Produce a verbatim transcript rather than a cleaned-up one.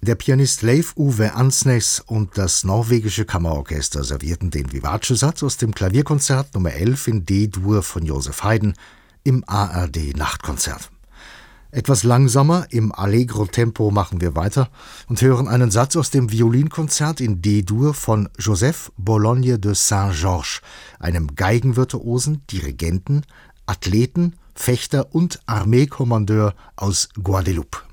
Der Pianist Leif Ove Andsnes und das norwegische Kammerorchester servierten den Vivace-Satz aus dem Klavierkonzert Nummer elf in D-Dur von Joseph Haydn im A R D-Nachtkonzert. Etwas langsamer, im Allegro-Tempo machen wir weiter und hören einen Satz aus dem Violinkonzert in D-Dur von Joseph Bologne de Saint-Georges, einem Geigenvirtuosen, Dirigenten, Athleten, Fechter und Armeekommandeur aus Guadeloupe.